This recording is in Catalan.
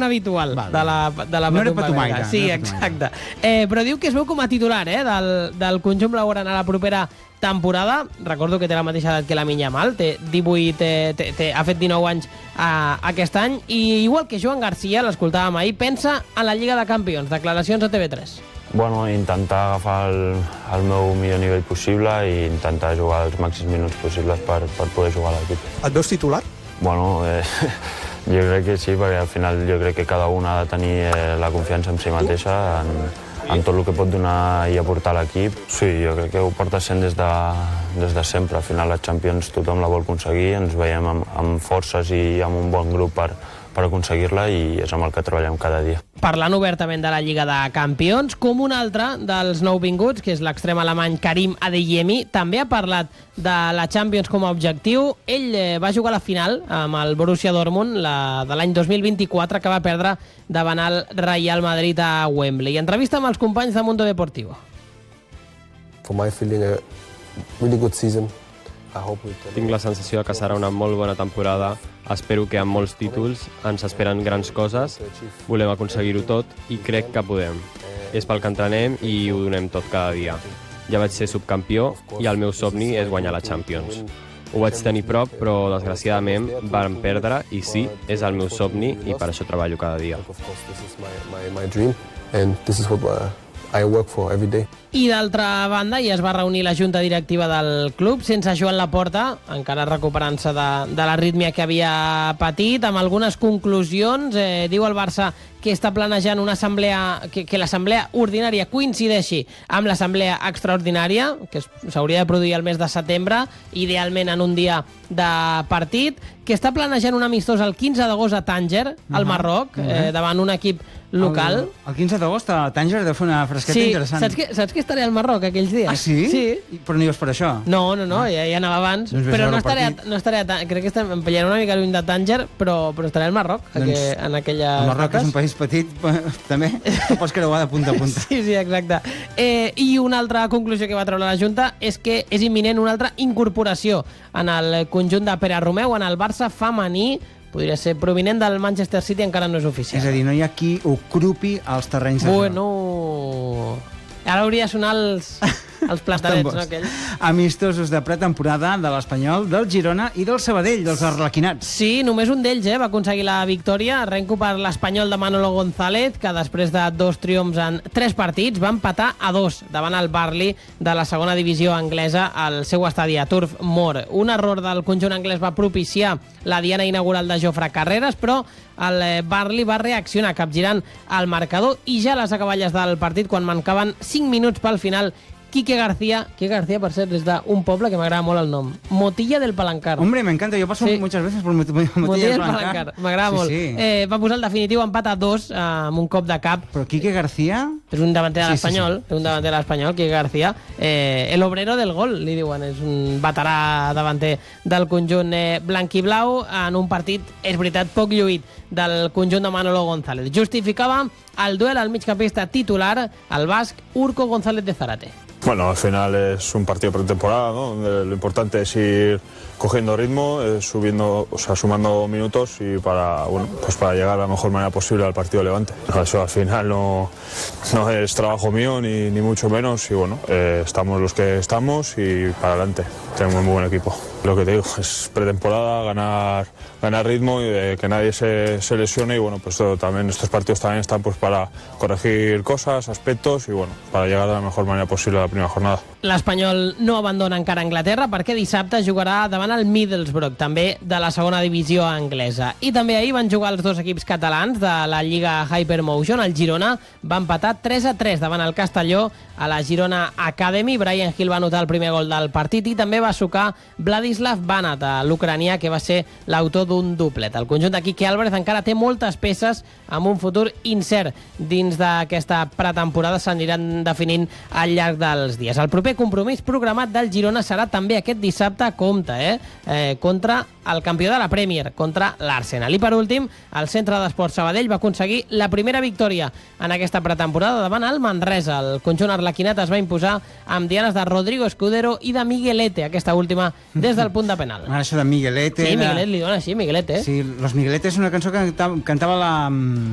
un habitual de la No era patumaire. Sí, exacte. Però diu que es veu com a titular del conjunt blaugrana a la propera temporada. Recordo que té la mateixa edat que Lamine Yamal, té 18, ha fet 19 anys aquest any, i igual que Joan Garcia, l'escoltàvem ahir, pensa en la Lliga de Campions. Declaracions a TV3. Bueno, intentar agafar el meu millor nivell possible i intentar jugar els màxims minuts possibles per poder jugar a l'equip. Et veus titular? Bueno, jo crec que sí, perquè al final jo crec que cada un ha de tenir la confiança en si mateixa, en tot el que pot donar i aportar a l'equip. Sí, jo crec que ho porta sent des de sempre. Al final la Champions tothom la vol aconseguir, ens veiem amb forces i amb un bon grup per aconseguir-la, i és amb el que treballem cada dia. Parlant obertament de la Lliga de Campions, com un altre dels nouvinguts, que és l'extrem alemany Karim Adeyemi, també ha parlat de la Champions com a objectiu. Ell va jugar a la final amb el Borussia Dortmund de l'any 2024, que va perdre davant el Real Madrid a Wembley. Entrevista amb els companys de Mundo Deportivo. For my feeling, a really good season. Tinc la sensació que serà una molt bona temporada. Espero que amb molts títols ens esperen grans coses. Volem aconseguir-ho tot i crec que podem. És pel que entrenem i ho donem tot cada dia. Ja vaig ser subcampió i el meu somni és guanyar la Champions. Ho vaig tenir prop, però desgraciadament vam perdre, i sí, és el meu somni i per això treballo cada dia. I work for every day. I d'altra banda, ja es va reunir la junta directiva del club sense Joan Laporta, encara recuperant-se de l'arrítmia que havia patit, amb algunes conclusions. Diu el Barça que està planejant una assemblea, que l'assemblea ordinària coincideixi amb l'assemblea extraordinària, que s'hauria de produir el mes de setembre, idealment en un dia de partit, que està planejant un amistós el 15 d'agost a Tànger, al Marroc, davant un equip local. El 15 d'agost a Tànger deu fer una fresqueta interessant. Saps que estaré al Marroc aquells dies? Ah, sí? Sí. Però no hi vas per això? No, ja anava abans. Doncs però no estaré crec que em pillaré una mica lluny de Tànger, però estaré al Marroc, en aquella... El Marroc és un país petit, també. Tu pots creuar de punta a punta. Sí, exacte. I una altra conclusió que va treure la Junta és que és imminent una altra incorporació en el conjunt de Pere Romeu, en el Barça femení. Podria ser provinent del Manchester City, encara no és oficial. És a dir, no hi ha qui ocupi els terrenys de joc. Bueno... Ara hauria de sonar els platarets, no, aquells? Amistosos de pretemporada de l'Espanyol, del Girona i del Sabadell, dels arlequinats. Sí, només un d'ells va aconseguir la victòria. Arrenco per l'Espanyol de Manolo González, que després de 2 triomfs en 3 partits va empatar a 2 davant el Burnley de la segona divisió anglesa al seu estadi a Turf Moor. Un error del conjunt anglès va propiciar la diana inaugural de Jofre Carreras, però el Burnley va reaccionar capgirant el marcador, i ja a les acaballes del partit, quan mancaven 5 minuts pel final, Quique García, per cert, és d'un poble que m'agrada molt el nom, Motilla del Palancar. Hombre, me encanta, yo paso muchas veces por Motilla del Palancar. M'agrada molt. Va posar el definitiu empat a 2 amb un cop de cap. Però Quique García... És un davanter de l'Espanyol, Quique García. El obrero del gol, li diuen. És un veterà davanter del conjunt blanquiblau en un partit, és veritat, poc lluït del conjunt de Manolo González. Justificava el duel al migcampista titular, el basc Urko González de Zárate. Bueno, al final es un partido pretemporada, ¿no? Donde lo importante es ir cogiendo ritmo, sumando minutos y para llegar a la mejor manera posible al partido de Levante. Eso al final no es trabajo mío ni mucho menos, y bueno, estamos los que estamos y para adelante. Tenemos un muy buen equipo. Lo que te digo, es pretemporada, ganar ritmo y que nadie se lesione, y bueno, pues también estos partidos también están pues para corregir cosas, aspectos, y bueno, para llegar de la mejor manera posible a la primera jornada. L'Espanyol no abandona encara Anglaterra, perquè dissabte jugarà davant el Middlesbrough, també de la segona divisió anglesa. I també ahir van jugar els dos equips catalans de la Lliga Hypermotion. El Girona va empatar 3-3 davant el Castelló a la Girona Academy. Brian Hill va anotar el primer gol del partit, i també va sucar Vladislav Banat, l'ucranià, que va ser l'autor d'un duplet. El conjunt de Quique Álvarez encara té moltes peces amb un futur incert dins d'aquesta pretemporada. S'aniran definint al llarg dels dies. El proper compromís programat del Girona serà també aquest dissabte, contra el campió de la Premier, contra l'Arsenal. I per últim, el Centre d'Esports Sabadell va aconseguir la primera victòria en aquesta pretemporada davant el Manresa. El conjunt arlequinat es va imposar amb dianes de Rodrigo Escudero i de Miguelete, aquesta última des del punt de penal. Ara això de Miguelete... Sí, Miguelet li dona així, Miguelete. Sí, Los Migueletes és una cançó que cantava la...